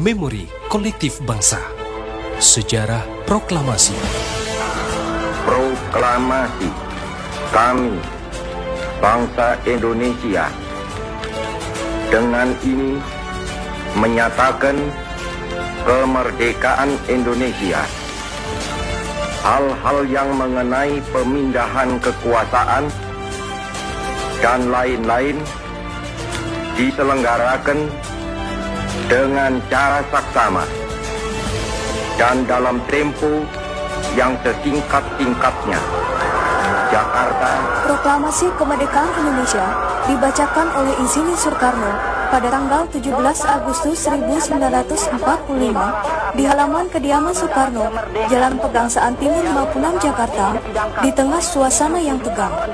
Memori Kolektif Bangsa. Sejarah Proklamasi. Proklamasi kami, bangsa Indonesia, dengan ini menyatakan kemerdekaan Indonesia. Hal-hal yang mengenai pemindahan kekuasaan dan lain-lain diselenggarakan dengan cara saksama dan dalam tempo yang sesingkat-singkatnya. Jakarta. Proklamasi Kemerdekaan Indonesia dibacakan oleh Insinyur Soekarno pada tanggal 17 Agustus 1945 di halaman kediaman Soekarno, Jalan Pegangsaan Timur 56 Jakarta, di tengah suasana yang tegang.